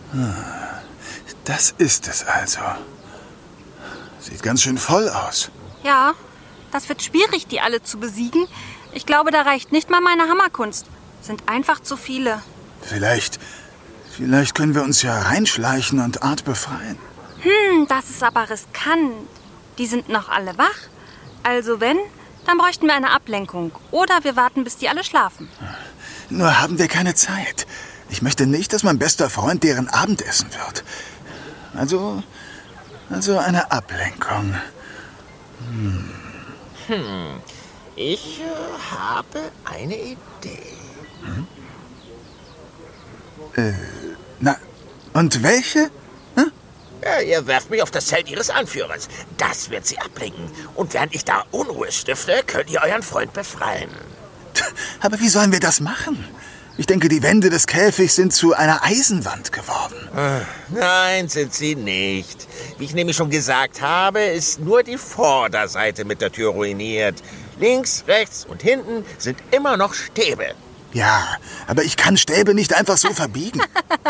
Das ist es also. Sieht ganz schön voll aus. Ja, das wird schwierig, die alle zu besiegen. Ich glaube, da reicht nicht mal meine Hammerkunst. Sind einfach zu viele. Vielleicht können wir uns ja reinschleichen und Art befreien. Das ist aber riskant. Die sind noch alle wach. Also wenn, dann bräuchten wir eine Ablenkung. Oder wir warten, bis die alle schlafen. Nur haben wir keine Zeit. Ich möchte nicht, dass mein bester Freund deren Abendessen wird. Also eine Ablenkung. Ich habe eine Idee. Na, und welche? Ja, ihr werft mich auf das Zelt ihres Anführers. Das wird sie ablenken. Und während ich da Unruhe stifte, könnt ihr euren Freund befreien. Aber wie sollen wir das machen? Ich denke, die Wände des Käfigs sind zu einer Eisenwand geworden. Nein, sind sie nicht. Wie ich nämlich schon gesagt habe, ist nur die Vorderseite mit der Tür ruiniert. Links, rechts und hinten sind immer noch Stäbe. Ja, aber ich kann Stäbe nicht einfach so verbiegen.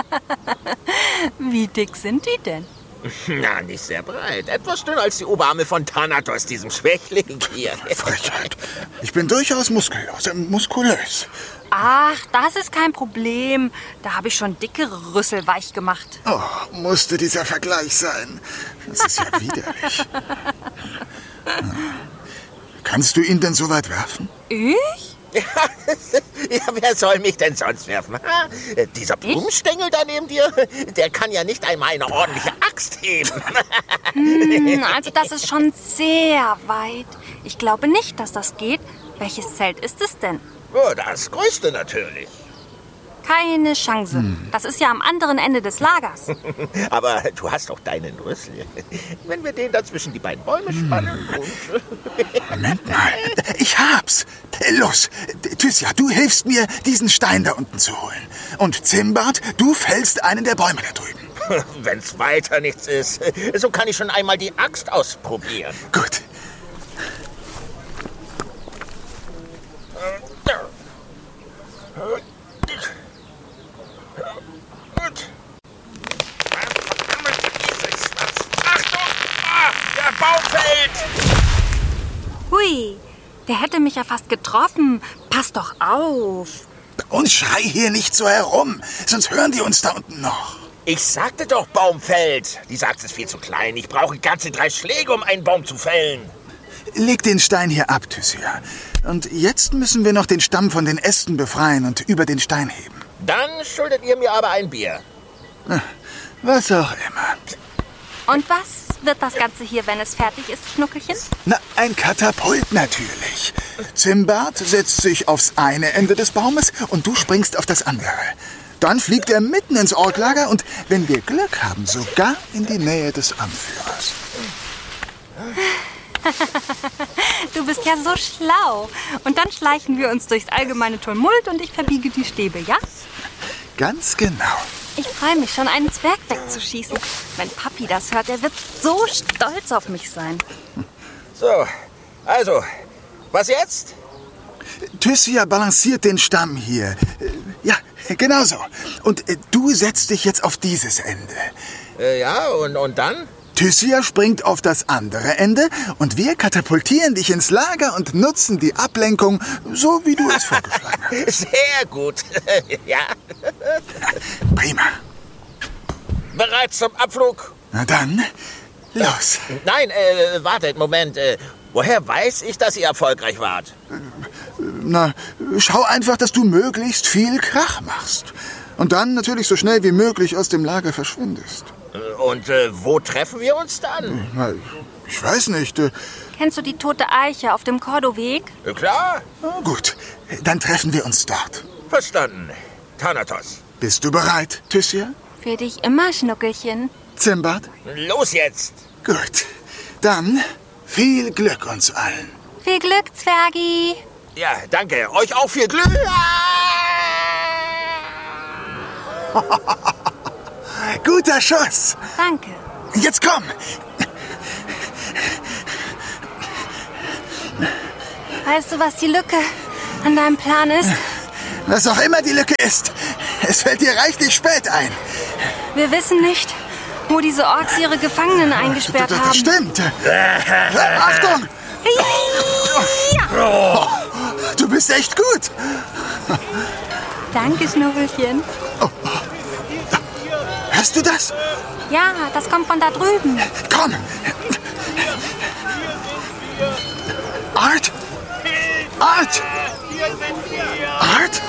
Wie dick sind die denn? Na, nicht sehr breit. Etwas dünner als die Oberarme von Thanatos, diesem Schwächling hier. Frechheit. Ich bin durchaus muskulös. Ach, das ist kein Problem. Da habe ich schon dickere Rüssel weich gemacht. Oh, musste dieser Vergleich sein. Das ist ja widerlich. Kannst du ihn denn so weit werfen? Ich? Ja, wer soll mich denn sonst werfen? Ha? Dieser Blumenstängel da neben dir, der kann ja nicht einmal eine ordentliche Axt heben. Also das ist schon sehr weit. Ich glaube nicht, dass das geht. Welches Zelt ist es denn? Oh, das größte natürlich. Keine Chance. Das ist ja am anderen Ende des Lagers. Aber du hast doch deinen Rüssel. Wenn wir den da zwischen die beiden Bäume spannen und... Moment mal. Ich hab's. Los, Thyssia, du hilfst mir, diesen Stein da unten zu holen. Und Zimbart, du fällst einen der Bäume da drüben. Wenn's weiter nichts ist, so kann ich schon einmal die Axt ausprobieren. Gut. Achtung! Der Baum fällt! Hui, der hätte mich ja fast getroffen. Pass doch auf. Und schrei hier nicht so herum, sonst hören die uns da unten noch. Ich sagte doch, Baum fällt. Die Axt ist viel zu klein. Ich brauche ganze 3 Schläge, um einen Baum zu fällen. Leg den Stein hier ab, Thyssia. Und jetzt müssen wir noch den Stamm von den Ästen befreien und über den Stein heben. Dann schuldet ihr mir aber ein Bier. Was auch immer. Und was wird das Ganze hier, wenn es fertig ist, Schnuckelchen? Na, ein Katapult natürlich. Zimbart setzt sich aufs eine Ende des Baumes und du springst auf das andere. Dann fliegt er mitten ins Orklager und, wenn wir Glück haben, sogar in die Nähe des Anführers. Du bist ja so schlau. Und dann schleichen wir uns durchs allgemeine Tumult und ich verbiege die Stäbe, ja? Ganz genau. Ich freue mich schon, einen Zwerg wegzuschießen. Wenn Papi das hört, er wird so stolz auf mich sein. So, also, was jetzt? Thyssia balanciert den Stamm hier. Ja, genau so. Und du setzt dich jetzt auf dieses Ende. Ja, und dann? Thyssia springt auf das andere Ende und wir katapultieren dich ins Lager und nutzen die Ablenkung, so wie du es vorgeschlagen hast. Sehr gut. Ja. Prima. Bereit zum Abflug? Na dann, los. Nein, wartet, Moment. Woher weiß ich, dass ihr erfolgreich wart? Na, schau einfach, dass du möglichst viel Krach machst. Und dann natürlich so schnell wie möglich aus dem Lager verschwindest. Und wo treffen wir uns dann? Na, ich weiß nicht. Kennst du die tote Eiche auf dem Kordoweg? Klar. Gut, dann treffen wir uns dort. Verstanden. Thanatos. Bist du bereit, Thyssia? Für dich immer, Schnuckelchen. Zimbart? Los jetzt. Gut, dann viel Glück uns allen. Viel Glück, Zwergi. Ja, danke. Euch auch viel Glück. Guter Schuss. Danke. Jetzt komm. Weißt du, was die Lücke an deinem Plan ist? Was auch immer die Lücke ist, Es fällt dir reichlich spät ein. Wir wissen nicht, wo diese Orks ihre Gefangenen eingesperrt Das haben. stimmt. Achtung! Ja. Du bist echt gut. Danke, Schnuffelchen. Hörst du das? Ja, das kommt von da drüben. Komm. Art? Art? Art?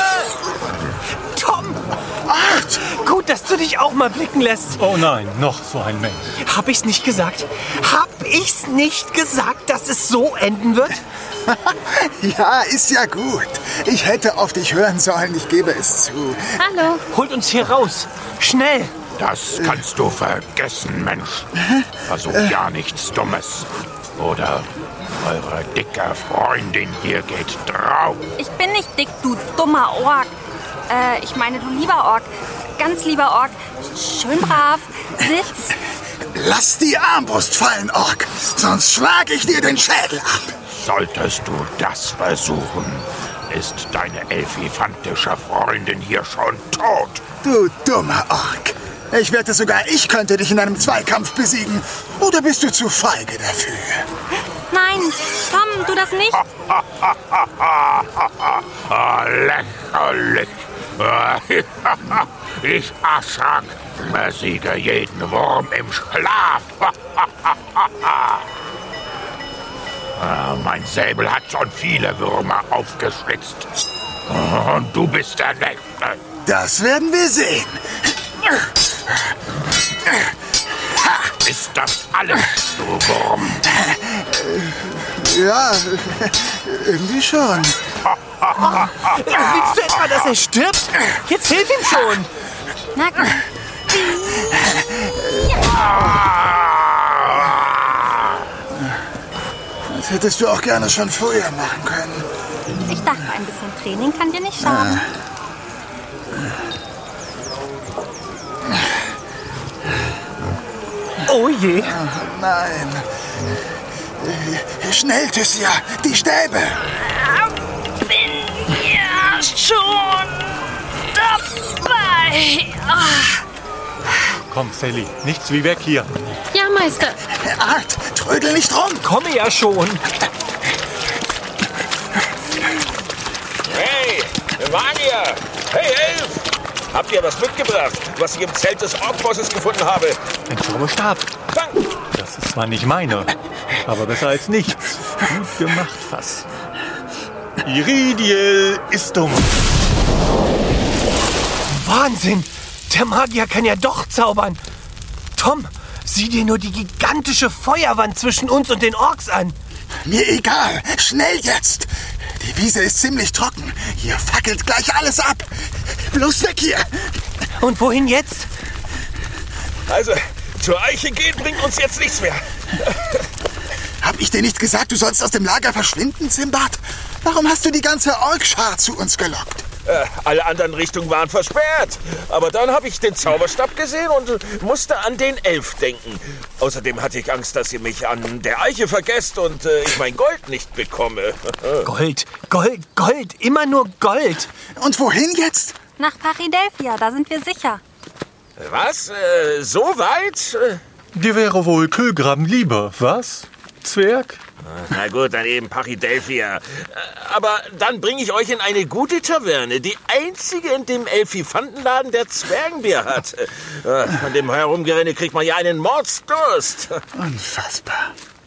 Tom, Art? gut, dass du dich auch mal blicken lässt. Oh nein, noch so ein Mensch. Hab ich's nicht gesagt? Hab ich's nicht gesagt, dass es so enden wird? Ja, ist ja gut. Ich hätte auf dich hören sollen, ich gebe es zu. Hallo. Holt uns hier raus. Schnell. Das kannst du vergessen, Mensch. Versuch ja nichts Dummes. Oder eure dicke Freundin hier geht drauf. Ich bin nicht dick, du dummer Ork. Ich meine, du lieber Ork. Ganz lieber Ork. Schön brav. Sitz. Lass die Armbrust fallen, Ork, sonst schlag ich dir den Schädel ab. Solltest du das versuchen, ist deine elfifantische Freundin hier schon tot. Du dummer Ork. Ich wette sogar, ich könnte dich in einem Zweikampf besiegen. Oder bist du zu feige dafür? Nein, Tom, tu das nicht. Lächerlich. Ich Aschak besiege jeden Wurm im Schlaf. Mein Säbel hat schon viele Würmer aufgeschlitzt. Und du bist der Nächste. Das werden wir sehen. Ist das alles, du Wurm? Ja, irgendwie schon. Willst du etwa, dass er stirbt? Jetzt hilf ihm schon. Na gut. Das hättest du auch gerne schon früher machen können. Ich dachte, ein bisschen Training kann dir nicht schaden. Oh je. Nein. Schnell, Tyssia, die Stäbe. Bin ja schon dabei. Komm, Sally, nichts wie weg hier. Ja, Meister. Art, trödel nicht rum. Komme ja schon. Hey, Magier! Hey, Elf! Habt ihr was mitgebracht, was ich im Zelt des Orkbosses gefunden habe? Ein Zauberstab. Dank! Das ist zwar nicht meiner, aber besser als nichts. Gut gemacht, Fass. Iridiel Istum. Wahnsinn. Der Magier kann ja doch zaubern. Tom, sieh dir nur die gigantische Feuerwand zwischen uns und den Orks an. Mir egal. Schnell jetzt. Die Wiese ist ziemlich trocken. Hier fackelt gleich alles ab. Bloß weg hier. Und wohin jetzt? Also, zur Eiche gehen bringt uns jetzt nichts mehr. Hab ich dir nicht gesagt, du sollst aus dem Lager verschwinden, Simbad? Warum hast du die ganze Orkschar zu uns gelockt? Alle anderen Richtungen waren versperrt. Aber dann habe ich den Zauberstab gesehen und musste an den Elf denken. Außerdem hatte ich Angst, dass ihr mich an der Eiche vergesst und ich mein Gold nicht bekomme. Gold, Gold, Gold. Immer nur Gold. Und wohin jetzt? Nach Paridelphia, da sind wir sicher. Was? So weit? Dir wäre wohl Köhlgraben lieber, was? Zwerg? Na gut, dann eben Paridelphia. Aber dann bringe ich euch in eine gute Taverne. Die einzige in dem Elfifantenladen, der Zwergenbier hat. Von dem Herumgerenne kriegt man ja einen Mordsdurst. Unfassbar.